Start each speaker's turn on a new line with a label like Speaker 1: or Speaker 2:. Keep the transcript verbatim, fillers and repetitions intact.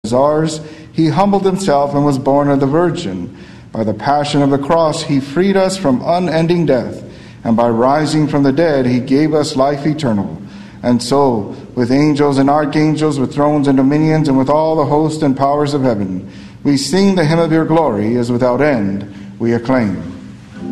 Speaker 1: ours. He humbled himself and was born of the Virgin. By the passion of the cross, he freed us from unending death, and by rising from the dead, he gave us life eternal. And so, with angels and archangels, with thrones and dominions, and with all the hosts and powers of heaven, we sing the hymn of your glory, as without end we acclaim.